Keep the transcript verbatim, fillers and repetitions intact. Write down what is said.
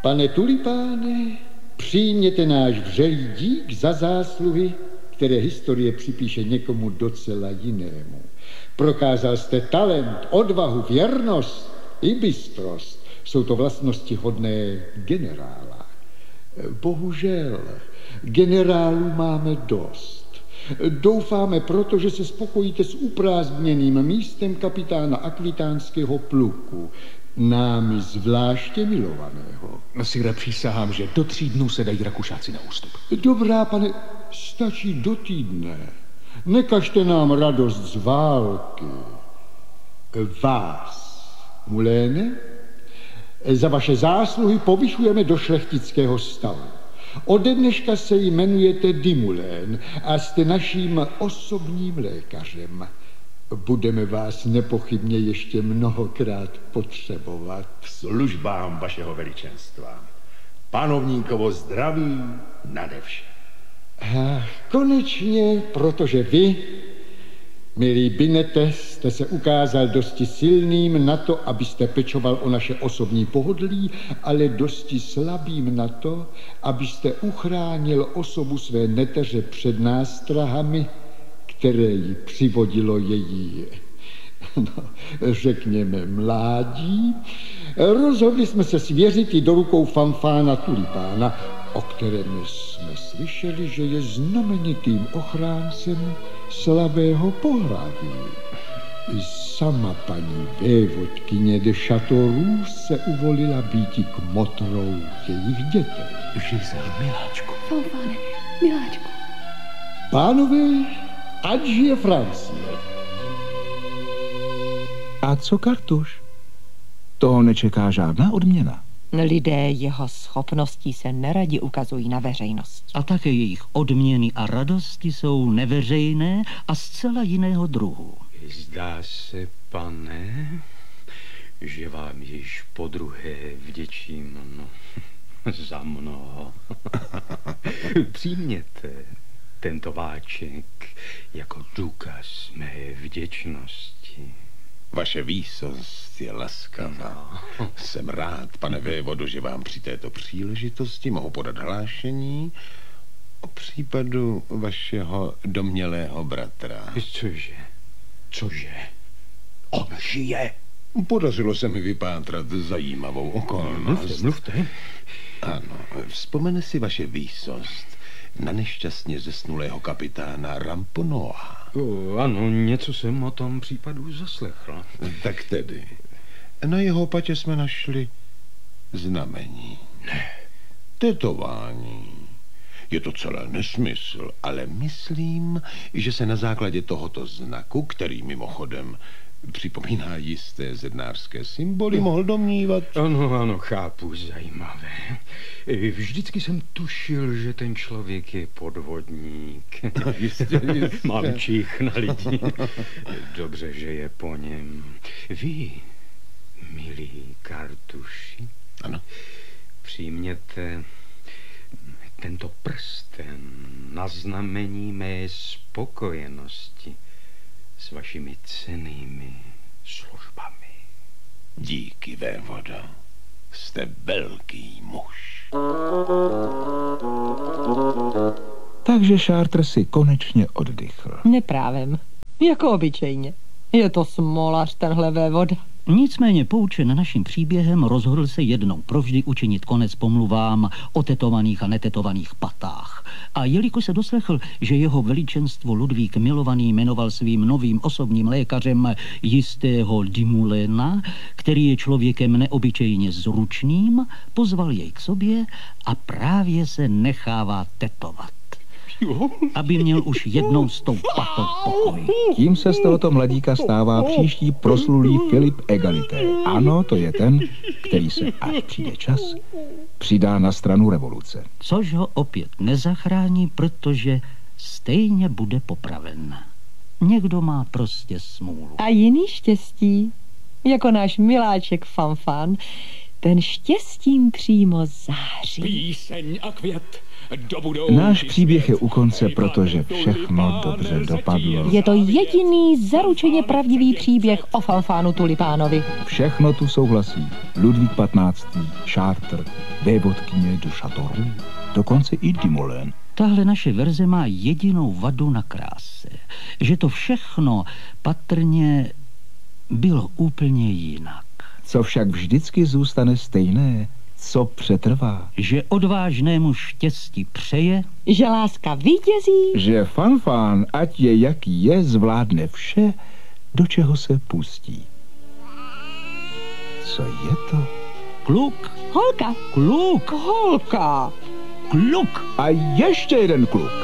Pane Tulipáne, přijměte náš vřelý dík za zásluhy, které historie připíše někomu docela jinému. Prokázal jste talent, odvahu, věrnost i bystrost. Jsou to vlastnosti hodné generála. Bohužel, generálů máme dost. Doufáme proto, že se spokojíte s uprázdněným místem kapitána akvitánského pluku, námi zvláště milovaného. Sire, přísahám, že do tří dnů se dají Rakušáci na ústup. Dobrá, pane, stačí do týdne. Nekažte nám radost z války. Vás, Muléne, za vaše zásluhy povyšujeme do šlechtického stavu. Ode dneška se jmenujete Dimulén a jste naším osobním lékařem. Budeme vás nepochybně ještě mnohokrát potřebovat. K službám vašeho veličenstva. Panovníkovo zdraví nade vše. Ach, konečně, protože vy, milý Binete, jste se ukázal dosti silným na to, abyste pečoval o naše osobní pohodlí, ale dosti slabým na to, abyste uchránil osobu své neteře před nástrahami, které ji přivodilo její, no, řekněme, mládí. Rozhodli jsme se svěřit ji do rukou Fanfána Tulipána, o kterém jsme slyšeli, že je znamenitým ochráncem slabého pohlaví. Sama paní vévodkyně de Châteauroux se uvolila býti kmotrou jejich dětí. Žizel, miláčku. Fanfáne, miláčku. Pánové, ať žije Francie. A co Kartuš? Toho nečeká žádná odměna. Lidé jeho schopností se neradi ukazují na veřejnost. A také jejich odměny a radosti jsou neveřejné a zcela jiného druhu. Zdá se, pane, že vám již podruhé vděčím, no, za mnoho. Přijměte tento váček jako důkaz mé vděčnosti. Vaše výsost je laskavá. No. Jsem rád, pane vévodo, že vám při této příležitosti mohu podat hlášení o případu vašeho domnělého bratra. Cože? Cože? On žije? Podařilo se mi vypátrat zajímavou okolnost. Mluvte, mluvte. Ano, vzpomene si vaše výsost na nešťastně zesnulého kapitána Ramponoa. O, ano, něco jsem o tom případu zaslechl. Tak tedy, na jeho patě jsme našli znamení. Ne. Tetování. Je to celé nesmysl, ale myslím, že se na základě tohoto znaku, který mimochodem připomíná jisté zednářské symboly, mohl domnívat. Ano, ano, chápu, zajímavé. Vždycky jsem tušil, že ten člověk je podvodník. No, jistě, jistě. Mám čich na lidi. Dobře, že je po něm. Vy, milí Kartuši, ano, přijměte tento prsten na znamení mé spokojenosti s vašimi cennými službami. Díky, vévodo. Jste velký muž. Takže Chartres si konečně oddychl. Neprávem, jako obyčejně. Je to smolař, tenhle vévoda. Nicméně poučen naším příběhem rozhodl se jednou provždy učinit konec pomluvám o tetovaných a netetovaných patách. A jelikož se doslechl, že jeho veličenstvo Ludvík milovaný jmenoval svým novým osobním lékařem jistého Dimuléna, který je člověkem neobyčejně zručným, pozval jej k sobě a právě se nechává tetovat, aby měl už jednou s tou patou pokoj. Tím se z tohoto mladíka stává příští proslulý Filip Egalité. Ano, to je ten, který se, až přijde čas, přidá na stranu revoluce. Což ho opět nezachrání, protože stejně bude popraven. Někdo má prostě smůlu. A jiný štěstí, jako náš miláček Fanfán, Ten štěstím přímo září. Píseň a květ do budoucí Náš příběh je svět. u konce, Hej, protože pane, všechno tulipán dobře zatím dopadlo. Je to jediný zaručeně pravdivý příběh o Fanfánu Tulipánovi. Všechno tu souhlasí. Ludvík patnáctý, Chartres, vévodkyně de Châteauroux, dokonce i Dumoulin. Tahle naše verze má jedinou vadu na kráse, že to všechno patrně bylo úplně jinak. Co však vždycky zůstane stejné, co přetrvá. Že odvážnému štěstí přeje, Že láska vítězí, Že Fanfán, ať je jaký je, zvládne vše, do čeho se pustí. Co je to? kluk, holka, kluk, holka. kluk. A ještě jeden kluk.